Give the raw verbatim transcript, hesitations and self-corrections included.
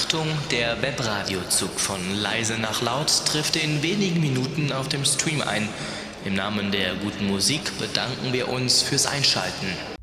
Achtung, der Webradiozug von Leise nach Laut trifft in wenigen Minuten auf dem Stream ein. Im Namen der guten Musik bedanken wir uns fürs Einschalten.